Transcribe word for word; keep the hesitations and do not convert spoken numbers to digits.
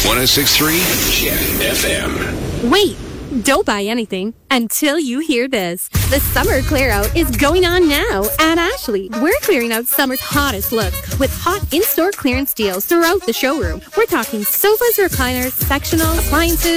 one oh six point three Jet F M. Wait, don't buy anything until you hear this. The summer clear out is going on now at Ashley. We're clearing out summer's hottest looks with hot in-store clearance deals throughout the showroom. We're talking sofas, recliners, sectionals, appliances,